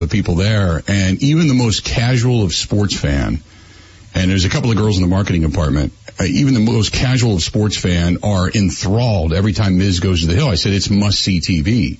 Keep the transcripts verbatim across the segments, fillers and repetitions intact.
the people there, and even the most casual of sports fan, and there's a couple of girls in the marketing department, uh, even the most casual of sports fan are enthralled every time Miz goes to the Hill. I said it's must-see T V.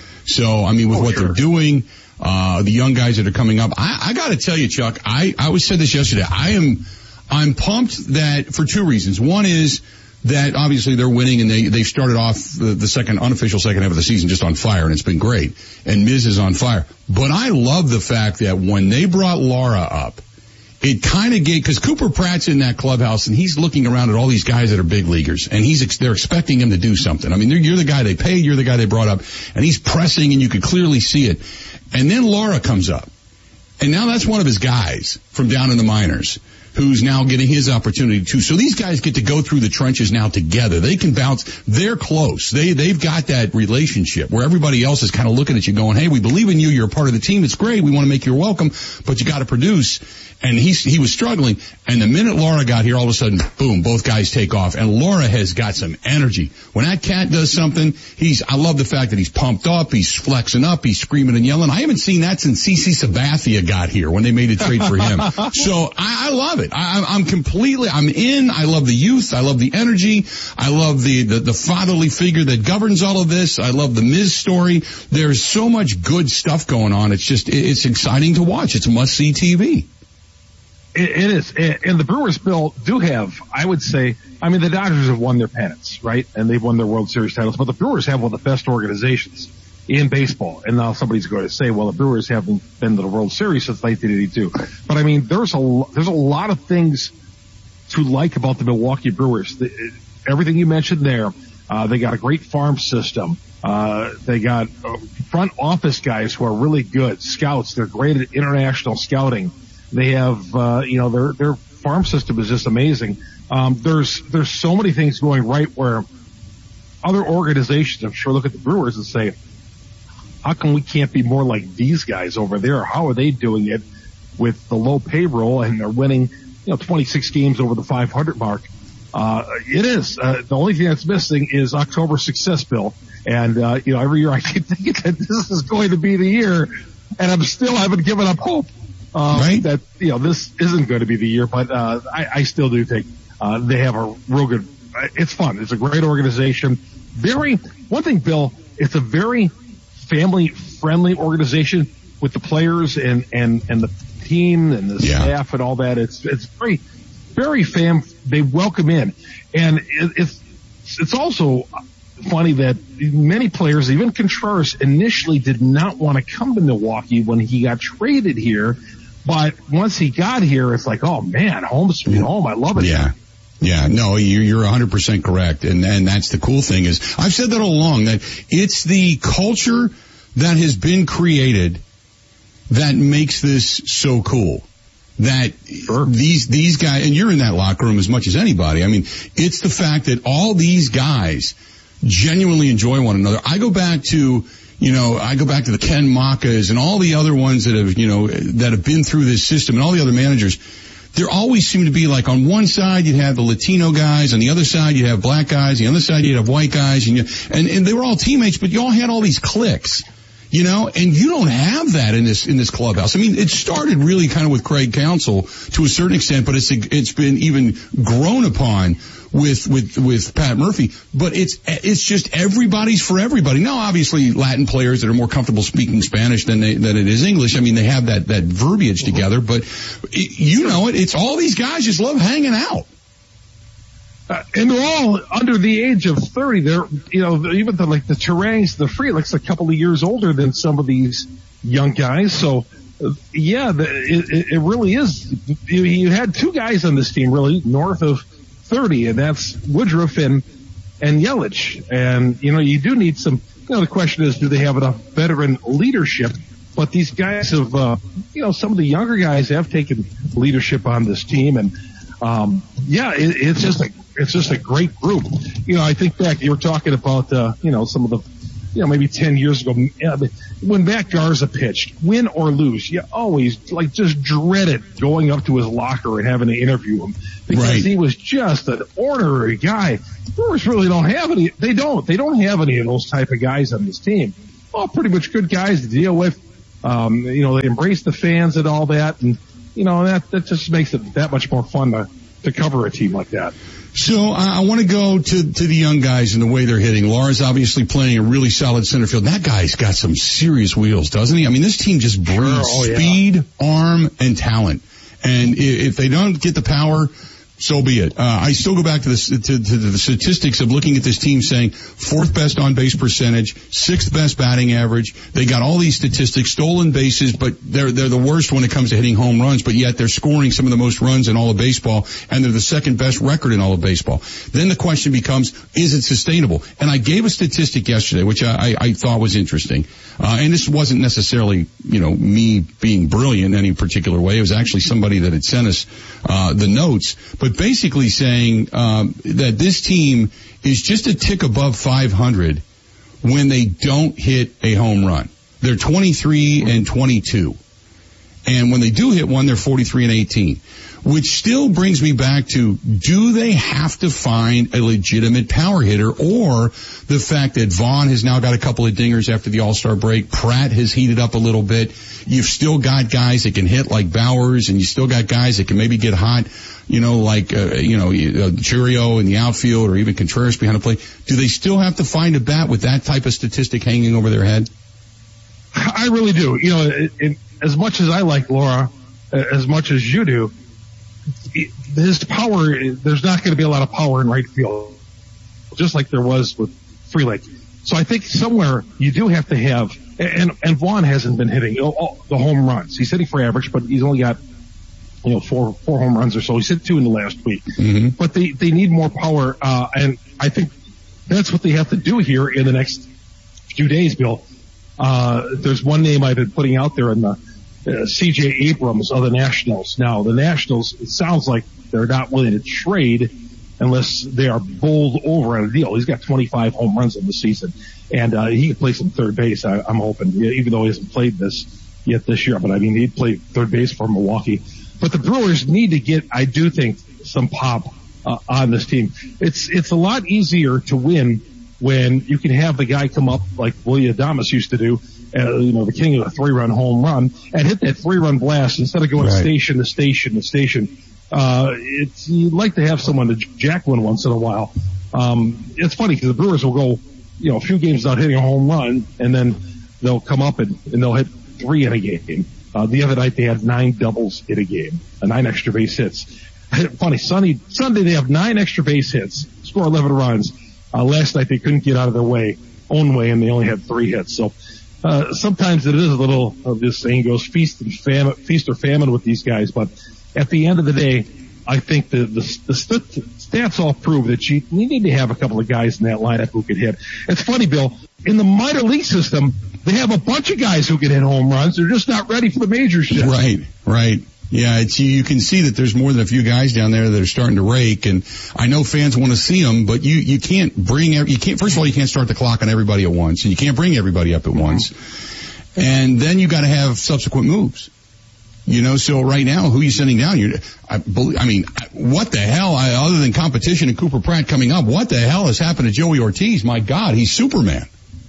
So, I mean, with oh, what sure. they're doing, uh, the young guys that are coming up, I, I gotta tell you, Chuck, I, I always said this yesterday, I am, I'm pumped that, for two reasons. One is that obviously they're winning, and they, they've started off the, the second, unofficial second half of the season just on fire, and it's been great. And Miz is on fire. But I love the fact that when they brought Laura up, it kind of gave, cause Cooper Pratt's in that clubhouse and he's looking around at all these guys that are big leaguers, and he's, they're expecting him to do something. I mean, you're the guy they paid, you're the guy they brought up, and he's pressing and you could clearly see it. And then Laura comes up, and now that's one of his guys from down in the minors, who's now getting his opportunity too. So these guys get to go through the trenches now together. They can bounce. They're close. They, they've got that relationship where everybody else is kind of looking at you going, hey, we believe in you. You're a part of the team. It's great. We want to make you welcome, but you got to produce. And he's, he was struggling. And the minute Laura got here, all of a sudden, boom, both guys take off. And Laura has got some energy. When that cat does something, he's, I love the fact that he's pumped up. He's flexing up. He's screaming and yelling. I haven't seen that since CeCe Sabathia got here when they made a trade for him. So I, I love it. I, I'm completely, I'm in. I love the youth. I love the energy. I love the, the, the fatherly figure that governs all of this. I love the Miz story. There's so much good stuff going on. It's just, it's exciting to watch. It's must-see T V. It, it is. And the Brewers, Bill, do have, I would say, I mean, the Dodgers have won their pennants, right? And they've won their World Series titles, but the Brewers have one of the best organizations in baseball. And now somebody's going to say, well, the Brewers haven't been to the World Series since nineteen eighty-two. But I mean, there's a, there's a lot of things to like about the Milwaukee Brewers. The, everything you mentioned there, uh, they got a great farm system. Uh, they got uh, front office guys who are really good scouts. They're great at international scouting. They have, uh, you know, their, their farm system is just amazing. Um, there's, there's so many things going right where other organizations, I'm sure, look at the Brewers and say, how come we can't be more like these guys over there? How are they doing it with the low payroll and they're winning, you know, twenty-six games over the five hundred mark? Uh, it is. Uh, the only thing that's missing is October success, Bill. And, uh, you know, every year I keep thinking that this is going to be the year, and I'm still haven't given up hope. Um, right. That, you know, this isn't going to be the year, but, uh, I, I still do think, uh, they have a real good, it's fun. It's a great organization. Very, one thing, Bill, it's a very family friendly organization with the players and, and, and the team and the yeah. staff and all that. It's, it's very, very fam, they welcome in. And it, it's, it's also funny that many players, even Contreras, initially did not want to come to Milwaukee when he got traded here. But once he got here, it's like, oh man, home sweet home. I love it. Yeah. Yeah, no, you're, you're one hundred percent correct. And, and that's the cool thing is, I've said that all along, that it's the culture that has been created that makes this so cool. That sure. these, these guys, and you're in that locker room as much as anybody. I mean, it's the fact that all these guys genuinely enjoy one another. I go back to, you know, I go back to the Ken Makas and all the other ones that have, you know, that have been through this system and all the other managers. There always seemed to be, like, on one side you'd have the Latino guys, on the other side you'd have black guys, on the other side you'd have white guys, and you, and, and they were all teammates, but you all had all these cliques, you know, and you don't have that in this, in this clubhouse. I mean, it started really kind of with Craig Counsell to a certain extent, but it's, it's been even grown upon with, with, with Pat Murphy, but it's, it's just everybody's for everybody. Now, obviously, Latin players that are more comfortable speaking Spanish than they, than it is English. I mean, they have that, that verbiage together, but it, you know it, it's all these guys just love hanging out. Uh, and they're all under the age of thirty. They're, you know, even the, like the Turangs, the Frelick's a couple of years older than some of these young guys. So, uh, yeah, the, it, it really is. You, you had two guys on this team really north of thirty, and that's Woodruff and, and Yelich. And, you know, you do need some, you know, the question is, do they have enough veteran leadership? But these guys have, uh, you know, some of the younger guys have taken leadership on this team. And, um, yeah, it, it's just a, it's just a great group. You know, I think back, you were talking about, uh, you know, some of the, you know, maybe ten years ago, when Matt Garza pitched, win or lose, you always, like, just dreaded going up to his locker and having to interview him because right. he was just an ordinary guy. Brewers really don't have any, they don't, they don't have any of those type of guys on this team. All pretty much good guys to deal with. Um, you know, they embrace the fans and all that, and you know that that just makes it that much more fun to to cover a team like that. So I, I want to go to to the young guys and the way they're hitting. Laura's obviously playing a really solid center field. That guy's got some serious wheels, doesn't he? I mean, this team just breeds sure. oh, yeah. speed, arm, and talent. And if they don't get the power, so be it. Uh, I still go back to, this, to, to the statistics of looking at this team saying fourth best on base percentage, sixth best batting average. They got all these statistics, stolen bases, but they're, they're the worst when it comes to hitting home runs, but yet they're scoring some of the most runs in all of baseball, and they're the second best record in all of baseball. Then the question becomes, is it sustainable? And I gave a statistic yesterday, which I, I, I thought was interesting. Uh, and this wasn't necessarily, you know, me being brilliant in any particular way. It was actually somebody that had sent us, uh, the notes, but basically saying, um, that this team is just a tick above five hundred when they don't hit a home run. They're twenty-three and twenty-two. And when they do hit one, they're forty-three and eighteen. Which still brings me back to, do they have to find a legitimate power hitter, or the fact that Vaughn has now got a couple of dingers after the All-Star break, Pratt has heated up a little bit, you've still got guys that can hit like Bowers, and you still got guys that can maybe get hot, you know, like, uh, you know, uh, Churio in the outfield, or even Contreras behind the plate. Do they still have to find a bat with that type of statistic hanging over their head? I really do. You know, it, it, as much as I like Laura, as much as you do, his power, there's not going to be a lot of power in right field, just like there was with Frelick. So I think somewhere you do have to have, and, and Vaughn hasn't been hitting oh, the home runs. He's hitting for average, but he's only got, you know, four, four home runs or so. He's hit two in the last week. Mm-hmm. But they, they need more power, uh, and I think that's what they have to do here in the next few days, Bill. Uh, there's one name I've been putting out there in the, Uh, C J Abrams of the Nationals. Now, the Nationals, it sounds like they're not willing to trade unless they are bowled over on a deal. He's got twenty-five home runs in the season, and uh, he can play some third base, I, I'm hoping, even though he hasn't played this yet this year. But, I mean, he'd play third base for Milwaukee. But the Brewers need to get, I do think, some pop uh, on this team. It's it's a lot easier to win when you can have the guy come up like Willie Adames used to do, Uh, you know, the king of the three-run home run, and hit that three-run blast instead of going right. station to station to station. Uh, it's, you'd like to have someone to jack one once in a while. Um, it's funny because the Brewers will go, you know, a few games without hitting a home run, and then they'll come up and, and they'll hit three in a game. Uh, the other night they had nine doubles in a game, uh, nine extra base hits. Funny, Sunday, Sunday they have nine extra base hits, score eleven runs. Uh, last night they couldn't get out of their way, own way, and they only had three hits. So, Uh, sometimes it is a little, uh, this saying goes, feast and famine, feast or famine with these guys, but at the end of the day, I think the, the, the st- stats all prove that you, you need to have a couple of guys in that lineup who can hit. It's funny, Bill, in the minor league system, they have a bunch of guys who can hit home runs. They're just not ready for the majors yet. Right, right. Yeah, it's, you can see that there's more than a few guys down there that are starting to rake, and I know fans want to see them, but you, you can't bring, you can't, first of all, you can't start the clock on everybody at once, and you can't bring everybody up at once. And then you gotta have subsequent moves. You know, so right now, who are you sending down? You're, I believe, I mean, what the hell, I, other than competition and Cooper Pratt coming up, what the hell has happened to Joey Ortiz? My God, he's Superman.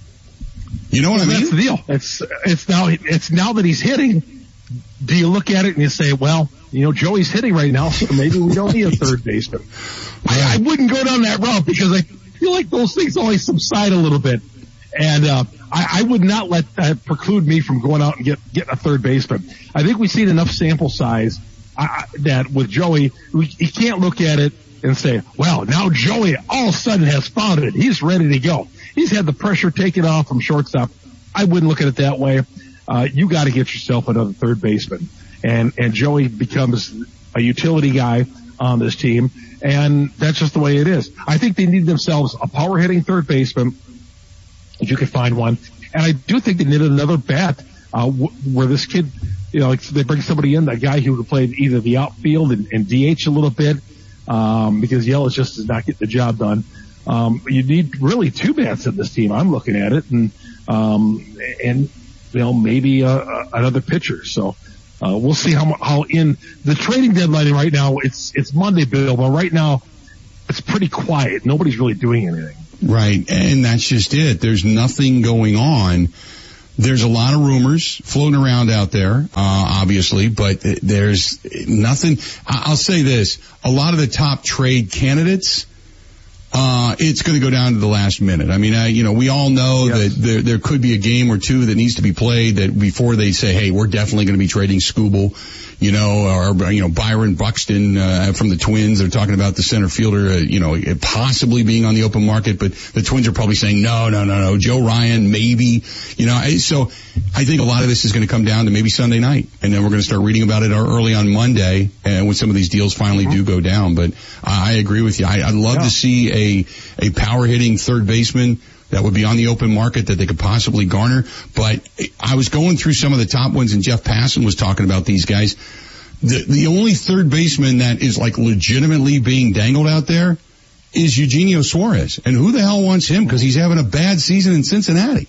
You know what well, I mean? That's the deal. It's, it's now, it's now that he's hitting, do you look at it and you say, well, you know, Joey's hitting right now, so maybe we don't need a third baseman. I, I wouldn't go down that route because I feel like those things always subside a little bit. And, uh, I, I would not let that preclude me from going out and get, getting a third baseman. I think we've seen enough sample size, uh, that with Joey, we, you can't look at it and say, well, now Joey all of a sudden has found it. He's ready to go. He's had the pressure taken off from shortstop. I wouldn't look at it that way. Uh, you got to get yourself another third baseman, and and Joey becomes a utility guy on this team, and that's just the way it is. I think they need themselves a power hitting third baseman, if you can find one, and I do think they need another bat uh, w- where this kid, you know, like they bring somebody in, that guy who played either the outfield and, and D H a little bit, um, because Yelich just does not get the job done. Um, you need really two bats in this team. I'm looking at it, and um, and. You know, maybe uh, uh, another pitcher. So uh, we'll see how how in the trading deadline right now. It's it's Monday, Bill, but right now it's pretty quiet. Nobody's really doing anything. Right, and that's just it. There's nothing going on There's a lot of rumors floating around out there, uh, obviously, but there's nothing. I'll say this. A lot of the top trade candidates, uh, it's going to go down to the last minute. I mean, I, you know, we all know yes. that there, there could be a game or two that needs to be played that before they say, hey, we're definitely going to be trading Skubal. You know, or, you know, Byron Buxton, uh, from the Twins. They're talking about the center fielder, uh, you know, possibly being on the open market, but the Twins are probably saying, no, no, no, no, Joe Ryan, maybe, you know, so I think a lot of this is going to come down to maybe Sunday night, and then we're going to start reading about it early on Monday, and when some of these deals finally mm-hmm. do go down. But I agree with you. I, I'd love yeah. to see a, a power hitting third baseman that would be on the open market that they could possibly garner. But I was going through some of the top ones, and Jeff Passan was talking about these guys. The, the only third baseman that is like legitimately being dangled out there is Eugenio Suarez. And who the hell wants him? Because he's having a bad season in Cincinnati.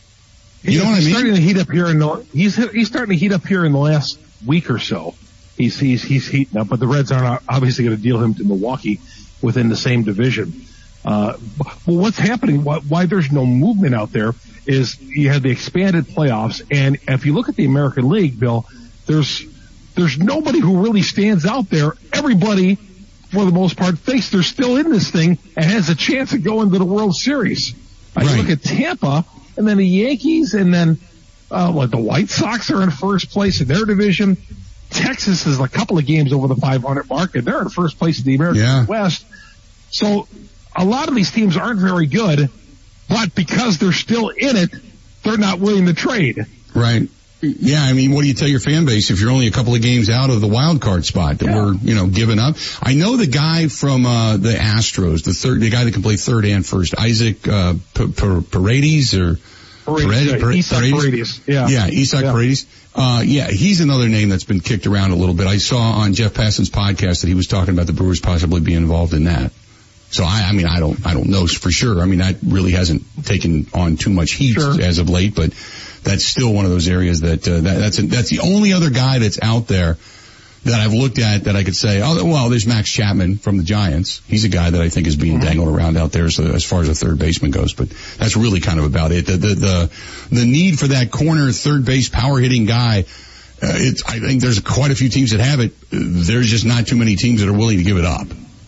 You he's, know what I mean? He's starting to heat up here in the, he's, he's starting to heat up here in the last week or so. He's, he's, he's heating up, but the Reds aren't obviously going to deal him to Milwaukee within the same division. Uh, well, what's happening, why, why there's no movement out there is you have the expanded playoffs, and if you look at the American League, Bill, there's, there's nobody who really stands out there. Everybody, for the most part, thinks they're still in this thing and has a chance of going to the World Series. Right. You look at Tampa, and then the Yankees, and then, uh, what, the White Sox are in first place in their division. Texas is a couple of games over the five hundred mark, and they're in first place in the American yeah. West. So, a lot of these teams aren't very good, but because they're still in it, they're not willing to trade. Right. Yeah, I mean, what do you tell your fan base if you're only a couple of games out of the wild card spot that yeah. we're, you know, giving up? I know the guy from uh the Astros, the third, the guy that can play third and first, Isaac uh P- P- Paredes or Paredes, yeah, Paredes, Isaac Paredes. Yeah, yeah, Isaac yeah. Paredes. Uh, yeah, he's another name that's been kicked around a little bit. I saw on Jeff Passan's podcast that he was talking about the Brewers possibly being involved in that. So I, I mean, I don't, I don't know for sure. I mean, that really hasn't taken on too much heat sure. as of late, but that's still one of those areas that, uh, that that's, a, that's the only other guy that's out there that I've looked at that I could say, oh, well, there's Max Chapman from the Giants. He's a guy that I think is being mm-hmm. dangled around out there as, as far as a third baseman goes, but that's really kind of about it. The, the, the, the need for that corner third base power hitting guy, uh, it's, I think there's quite a few teams that have it. There's just not too many teams that are willing to give it up.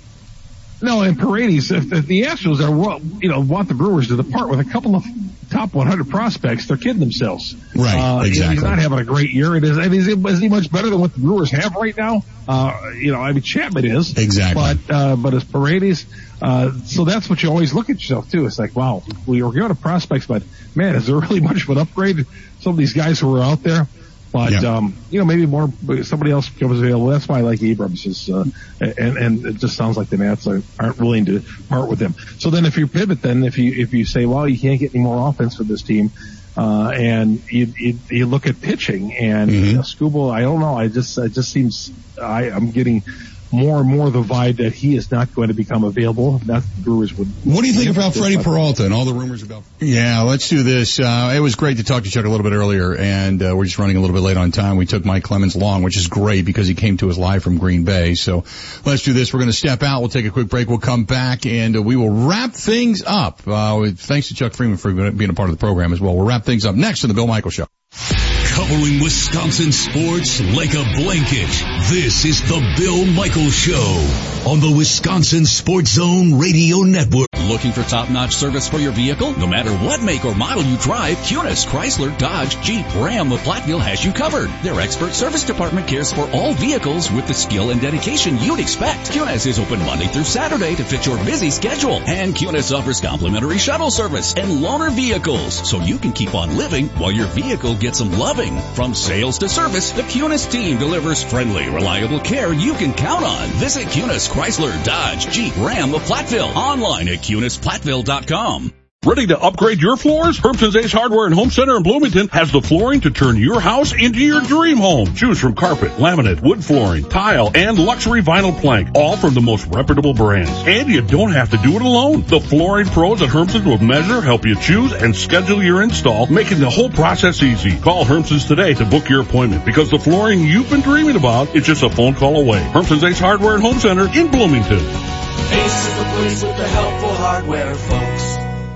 No, and Paredes, if, if the Astros are, you know, want the Brewers to depart with a couple of top one hundred prospects, they're kidding themselves. Right, uh, exactly. He's not having a great year. It is, I mean, is, is he much better than what the Brewers have right now? Uh, you know, I mean, Chapman is. Exactly. But, uh, but as Paredes, uh, so that's what you always look at yourself too. It's like, wow, we were going to prospects, but man, is there really much of an upgrade? Some of these guys who are out there. But, yeah. um, you know, maybe more, somebody else becomes available. That's why I like Abrams is, uh, and, and it just sounds like the Nats aren't willing to part with him. So then if you pivot, then if you, if you say, well, you can't get any more offense for this team, uh, and you, you, you look at pitching and mm-hmm. you know, Skubal, I don't know. I just, it just seems, I, I'm getting more and more the vibe that he is not going to become available. That's the Brewers would. What do you think about Freddie Peralta and all the rumors about? Yeah, let's do this. Uh, it was great to talk to Chuck a little bit earlier, and uh, we're just running a little bit late on time. We took Mike Clemens long, which is great because he came to us live from Green Bay. So let's do this. We're going to step out. We'll take a quick break. We'll come back, and uh, we will wrap things up. Uh, thanks to Chuck Freeman for being a part of the program as well. We'll wrap things up next on the Bill Michaels Show. Covering Wisconsin sports like a blanket. This is the Bill Michaels Show on the Wisconsin Sports Zone Radio Network. Looking for top-notch service for your vehicle? No matter what make or model you drive, Kunis, Chrysler, Dodge, Jeep, Ram of Platteville has you covered. Their expert service department cares for all vehicles with the skill and dedication you'd expect. Kunis is open Monday through Saturday to fit your busy schedule. And Kunis offers complimentary shuttle service and loaner vehicles, so you can keep on living while your vehicle gets some loving. From sales to service, the Kunis team delivers friendly, reliable care you can count on. Visit Kunis, Chrysler, Dodge, Jeep, Ram of Platteville. Online at Kunis Platteville dot com. Ready to upgrade your floors? Hermson's Ace Hardware and Home Center in Bloomington has the flooring to turn your house into your dream home. Choose from carpet, laminate, wood flooring, tile, and luxury vinyl plank, all from the most reputable brands. And you don't have to do it alone. The flooring pros at Hermson's will measure, help you choose, and schedule your install, making the whole process easy. Call Hermson's today to book your appointment, because the flooring you've been dreaming about is just a phone call away. Hermson's Ace Hardware and Home Center in Bloomington. Ace is the place with the helpful hardware, folks.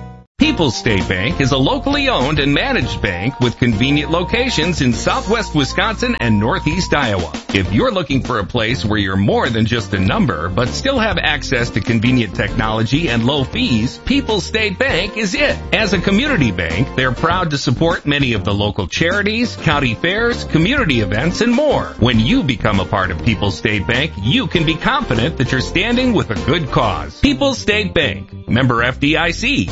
People's State Bank is a locally owned and managed bank with convenient locations in southwest Wisconsin and northeast Iowa. If you're looking for a place where you're more than just a number, but still have access to convenient technology and low fees, People's State Bank is it. As a community bank, they're proud to support many of the local charities, county fairs, community events, and more. When you become a part of People's State Bank, you can be confident that you're standing with a good cause. People's State Bank, member F D I C.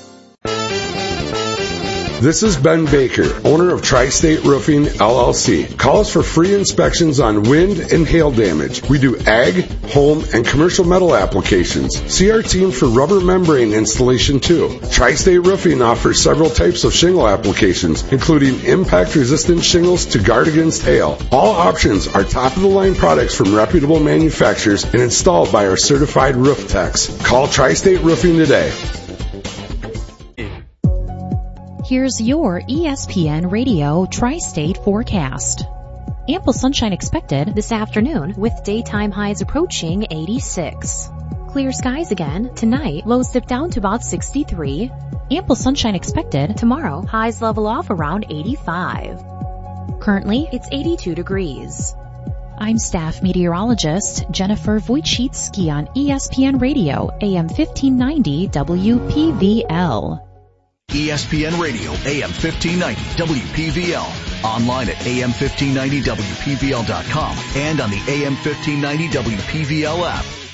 This is Ben Baker, owner of Tri-State Roofing, L L C. Call us for free inspections on wind and hail damage. We do ag, home, and commercial metal applications. See our team for rubber membrane installation too. Tri-State Roofing offers several types of shingle applications, including impact-resistant shingles to guard against hail. All options are top-of-the-line products from reputable manufacturers and installed by our certified roof techs. Call Tri-State Roofing today. Here's your E S P N Radio Tri-State forecast. Ample sunshine expected this afternoon with daytime highs approaching eighty-six. Clear skies again tonight, lows dip down to about sixty-three. Ample sunshine expected tomorrow, highs level off around eighty-five. Currently, it's eighty-two degrees. I'm staff meteorologist Jennifer Wojcicki on E S P N Radio, A M fifteen ninety W P V L. E S P N Radio, A M fifteen ninety W P V L. Online at A M fifteen ninety W P V L dot com and on the A M fifteen ninety W P V L app.